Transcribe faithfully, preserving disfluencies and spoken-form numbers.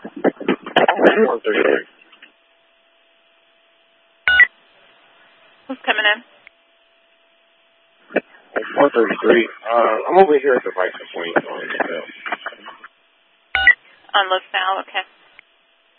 one thirty-three. Who's coming in? one thirty-three. Uh, I'm over here at the Vice Point on LaSalle. On LaSalle, okay.